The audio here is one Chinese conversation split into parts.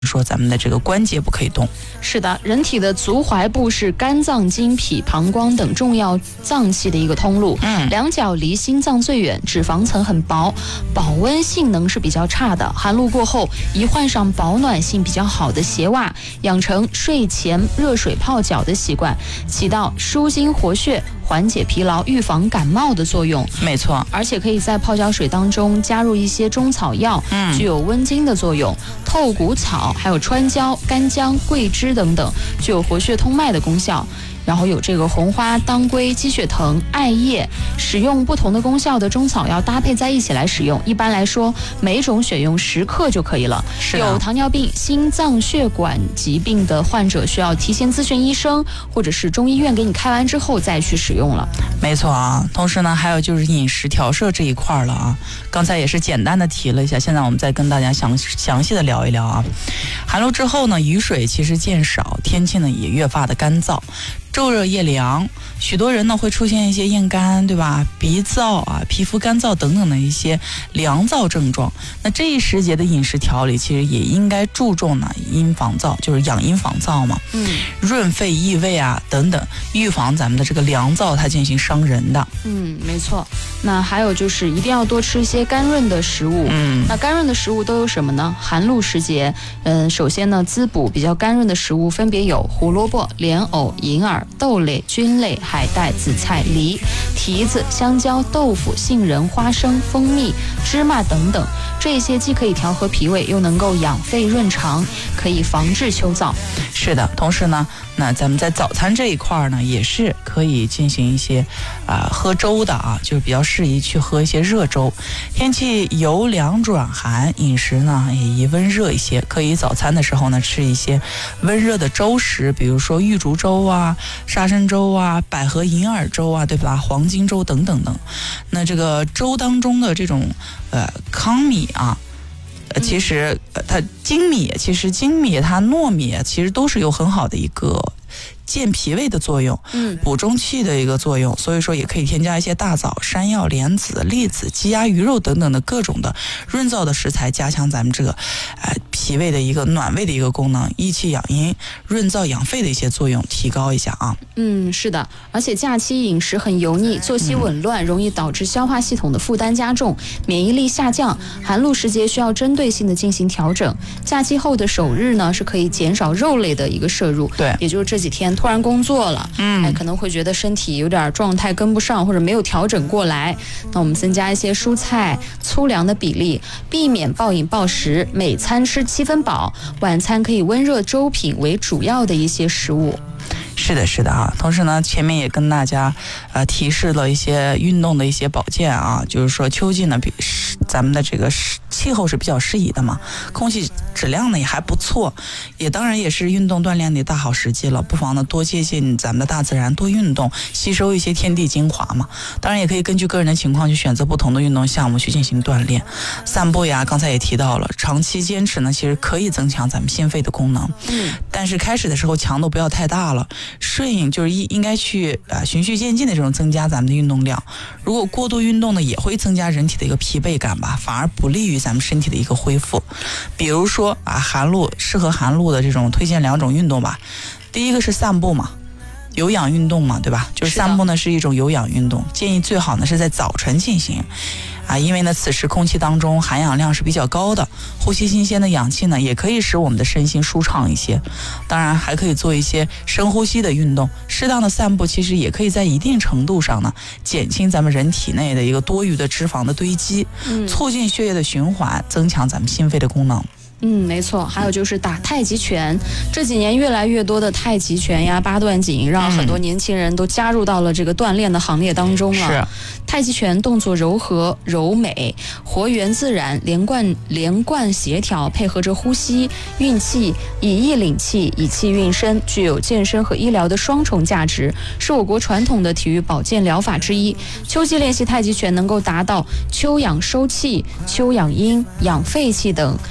说咱们的这个关节不可以动。 是的，人体的足踝部是肝脏、经脾、膀胱等重要脏器的一个通路。两脚离心脏最远，脂肪层很薄，保温性能是比较差的。寒露过后，宜换上保暖性比较好的鞋袜，养成睡前热水泡脚的习惯，起到舒筋活血、缓解疲劳、预防感冒的作用。 没错， 而且可以在泡脚水当中加入一些中草药，具有温经的作用。透骨草、还有川椒、干姜、桂枝等等，具有活血通脉的功效。然后有这个红花、当归、鸡血藤、艾叶，使用不同的功效的中草药搭配在一起来使用。一般来说，每种选用10克就可以了。有糖尿病、心脏血管疾病的患者需要提前咨询医生，或者是中医院给你开完之后再去使用了。 没错啊，同时呢，还有就是饮食调摄这一块了啊。刚才也是简单的提了一下，现在我们再跟大家详细的聊一聊啊。寒露之后呢，雨水其实渐少，天气呢也越发的干燥。昼热夜凉，许多人呢会出现一些咽干，对吧？鼻燥啊、皮肤干燥等等的一些凉燥症状。那这一时节的饮食调理，其实也应该注重呢阴防燥，就是养阴防燥嘛。润肺益胃啊等等，预防咱们的这个凉燥它进行伤人的。 没错。那还有就是一定要多吃一些甘润的食物。那甘润的食物都有什么呢？寒露时节，首先呢，滋补比较甘润的食物分别有胡萝卜、莲藕、银耳、豆类、菌类、海带、紫菜、梨、提子、香蕉、豆腐、杏仁、花生、蜂蜜、芝麻等等。这些既可以调和脾胃，又能够养肺润肠，可以防治秋燥。 是的，同时呢，那咱们在早餐这一块呢，也是可以进行一些喝粥的啊，就是比较适宜去喝一些热粥。天气由凉转寒，饮食呢也宜温热一些，可以早餐的时候呢吃一些温热的粥食，比如说玉竹粥啊、沙参粥啊、百合银耳粥啊，对吧？黄金粥等等等。那这个粥当中的这种糠米啊，其实它精米它糯米其实都是有很好的一个健脾胃的作用，补中气的一个作用，所以说也可以添加一些大枣、山药、莲子、栗子、鸡鸭鱼肉等等的各种的润燥的食材，加强咱们这个脾胃的一个暖胃的一个功能，益气养阴、润燥养肺的一些作用提高一下啊。 是的，而且假期饮食很油腻，作息紊乱，容易导致消化系统的负担加重，免疫力下降。寒露时节需要针对性的进行调整。假期后的首日呢，是可以减少肉类的一个摄入， 对， 也就是这几天突然工作了，可能会觉得身体有点状态跟不上，或者没有调整过来。那我们增加一些蔬菜、粗粮的比例，避免暴饮暴食，每餐吃7分饱，晚餐可以温热粥品为主要的一些食物。 是的啊，同时呢，前面也跟大家提示了一些运动的一些保健啊，就是说秋季呢，咱们的这个气候是比较适宜的嘛，空气质量呢也还不错，也当然也是运动锻炼的大好时机了，不妨呢多接近咱们的大自然，多运动，吸收一些天地精华嘛。当然也可以根据个人的情况去选择不同的运动项目去进行锻炼。散步呀，刚才也提到了，长期坚持呢，其实可以增强咱们心肺的功能。但是开始的时候强度不要太大了，顺应就是应该去循序渐进的这种增加咱们的运动量。如果过度运动呢，也会增加人体的一个疲惫感吧，反而不利于咱们身体的一个恢复。比如说适合寒露的这种推荐2种运动吧。第一个是散步嘛，有氧运动嘛，对吧？就是散步呢是一种有氧运动，建议最好呢是在早晨进行因为呢此时空气当中含氧量是比较高的，呼吸新鲜的氧气呢也可以使我们的身心舒畅一些。当然还可以做一些深呼吸的运动，适当的散步其实也可以在一定程度上呢减轻咱们人体内的一个多余的脂肪的堆积，促进血液的循环，增强咱们心肺的功能。 没错，还有就是打太极拳，这几年越来越多的太极拳呀、八段锦，让很多年轻人都加入到了这个锻炼的行列当中了。 是， 太极拳动作柔和柔美，活源自然，连贯协调，配合着呼吸运气，以意领气，以气运身，具有健身和医疗的双重价值，是我国传统的体育保健疗法之一。秋季练习太极拳能够达到秋养收气、秋养阴、养肺气等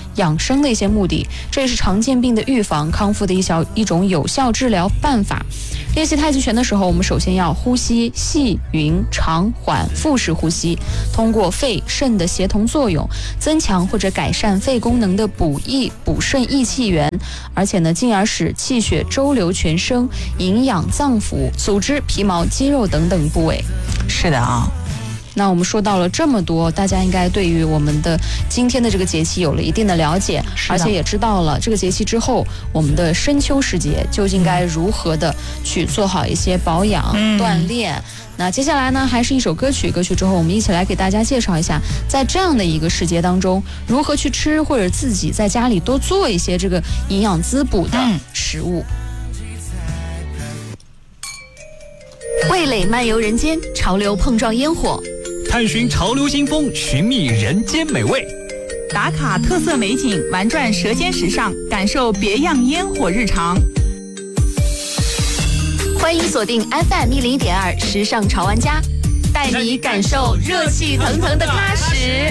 养生的一些目的，这也是常见病的预防康复的一种有效治疗办法。练习太极拳的时候，我们首先要呼吸细匀长缓腹式呼吸，通过肺肾的协同作用，增强或者改善肺功能的补益补肾益气源，而且呢，进而使气血周流全身，营养脏腑、组织、皮毛、肌肉等等部位。 是的啊。 那我们说到了这么多，大家应该对于我们的今天的这个节气有了一定的了解，而且也知道了这个节气之后，我们的深秋时节究竟该如何的去做好一些保养、锻炼。那接下来呢，还是一首歌曲，歌曲之后我们一起来给大家介绍一下，在这样的一个时节当中，如何去吃或者自己在家里多做一些这个营养滋补的食物。 味蕾漫游人间，潮流碰撞烟火， 探寻潮流新风，寻觅人间美味， 打卡特色美景，玩转舌尖时尚，感受别样烟火日常。 欢迎锁定 FM101.2时尚潮玩家，带你感受热气腾腾的踏实。